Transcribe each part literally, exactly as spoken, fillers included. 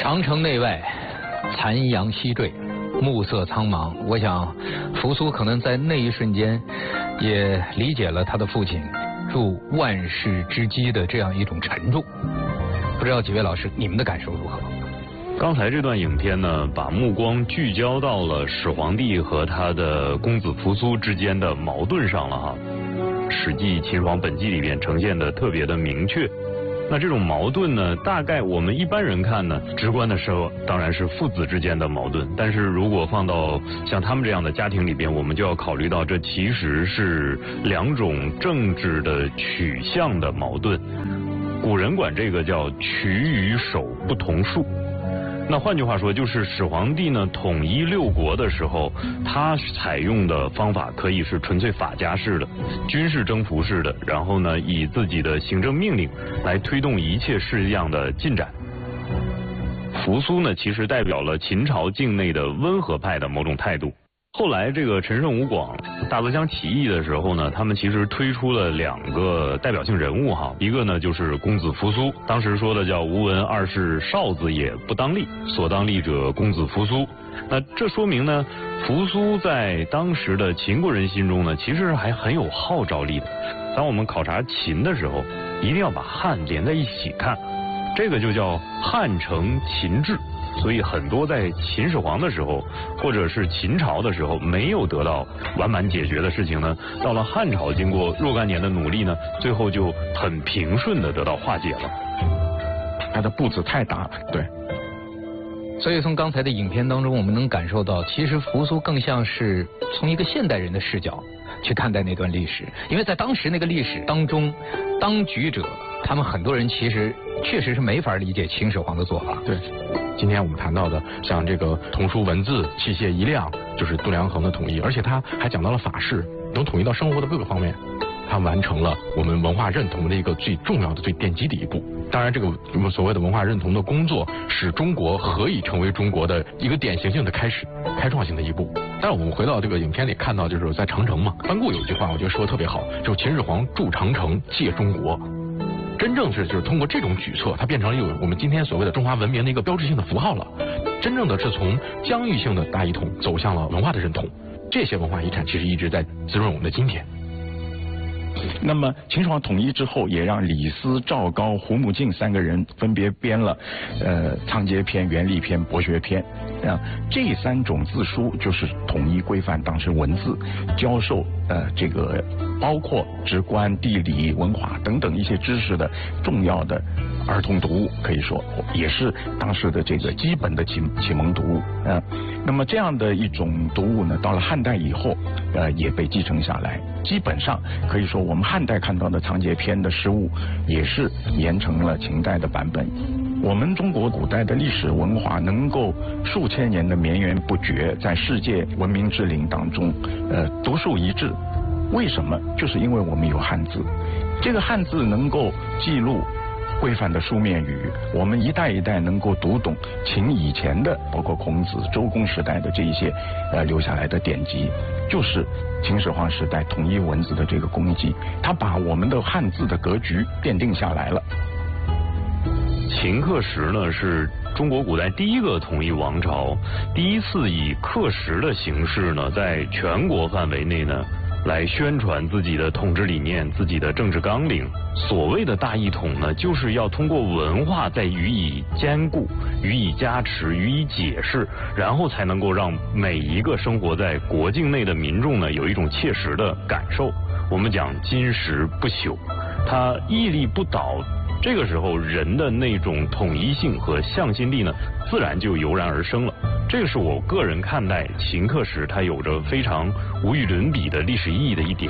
长城内外，残阳西坠，暮色苍茫。我想，扶苏可能在那一瞬间，也理解了他的父亲入万世之基的这样一种沉重。不知道几位老师，你们的感受如何？ 刚才这段影片呢，把目光聚焦到了始皇帝和他的公子扶苏之间的矛盾上了哈。《史记·秦始皇本纪》里边呈现的特别的明确。那这种矛盾呢，大概我们一般人看呢，直观的说当然是父子之间的矛盾。但是如果放到像他们这样的家庭里边，我们就要考虑到这其实是两种政治的取向的矛盾。古人管这个叫取与守不同术。那换句话说，就是始皇帝呢统一六国的时候，他采用的方法可以是纯粹法家式的、军事征服式的，然后呢以自己的行政命令来推动一切事项的进展。扶苏呢其实代表了秦朝境内的温和派的某种态度。后来这个陈胜吴广大泽乡起义的时候呢，他们其实推出了两个代表性人物哈，一个呢就是公子扶苏，当时说的叫吾闻二世少子也不当立，所当立者公子扶苏。那这说明呢，扶苏在当时的秦国人心中呢，其实还很有号召力的。当我们考察秦的时候，一定要把汉连在一起看，这个就叫汉承秦制。所以很多在秦始皇的时候，或者是秦朝的时候没有得到完满解决的事情呢，到了汉朝经过若干年的努力呢，最后就很平顺的得到化解了。 它的步子太大了，对。 所以从刚才的影片当中，我们能感受到，其实扶苏更像是从一个现代人的视角去看待那段历史，因为在当时那个历史当中，当局者他们很多人其实确实是没法理解秦始皇的做法。 对。今天我们谈到的像这个童书文字、器械一量，就是度量衡的统一，而且他还讲到了法式，能统一到生活的各个方面，他完成了我们文化认同的一个最重要的、最奠基的一步。当然，这个我们所谓的文化认同的工作，使中国何以成为中国的一个典型性的开始、开创性的一步。但是我们回到这个影片里看到，就是在长城嘛，班固有一句话，我觉得说的特别好，就是秦始皇筑长城，借中国。真正是就是通过这种举措，它变成了一个我们今天所谓的中华文明的一个标志性的符号了。真正的是从疆域性的大一统走向了文化的认同，这些文化遗产其实一直在滋润我们的今天。 那么秦始皇统一之后，也让李斯、赵高、胡穆敬三个人分别编了呃仓颉篇、元历篇、博学篇啊，这三种字书就是统一规范当时文字教授呃这个包括直观、地理、文化等等一些知识的重要的儿童读物，可以说也是当时的这个基本的启启蒙读物啊。那么这样的一种读物呢，到了汉代以后呃也被继承下来，基本上可以说我们汉代看到的仓颉篇的诗物也是沿承了秦代的版本。我们中国古代的历史文化能够数千年的绵延不绝，在世界文明之林当中呃独树一帜，为什么？就是因为我们有汉字，这个汉字能够记录规范的书面语，我们一代一代能够读懂秦以前的，包括孔子、周公时代的这一些呃留下来的典籍，就是秦始皇时代统一文字的这个功绩，他把我们的汉字的格局奠定下来了。 秦刻石呢是中国古代第一个统一王朝，第一次以刻石的形式呢，在全国范围内呢来宣传自己的统治理念、自己的政治纲领。所谓的大一统呢，就是要通过文化再予以兼顾、予以加持、予以解释，然后才能够让每一个生活在国境内的民众呢有一种切实的感受。我们讲金石不朽，它屹立不倒。这个时候人的那种统一性和向心力呢，自然就油然而生了。这个是我个人看待秦刻石它有着非常无与伦比的历史意义的一点。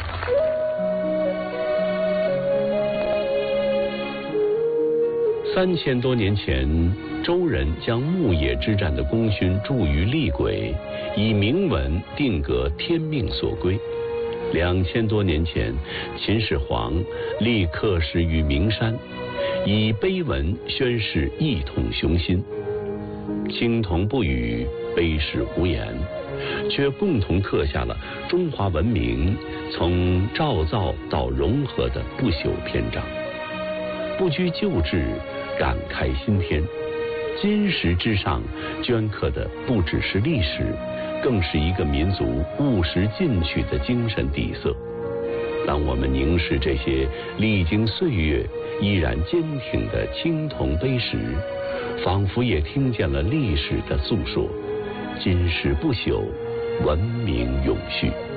三千多年前，周人将牧野之战的功勋铸于厉轨，以铭文定格天命所归。两千多年前，秦始皇立刻石于名山，以碑文宣示一统雄心。青铜不语，碑石无言，却共同刻下了中华文明从造造到融合的不朽篇章。不拘旧制，感慨新天。 金石之上镌刻的不只是历史，更是一个民族务实进取的精神底色。当我们凝视这些历经岁月依然坚挺的青铜碑石，仿佛也听见了历史的诉说。金石不朽，文明永续。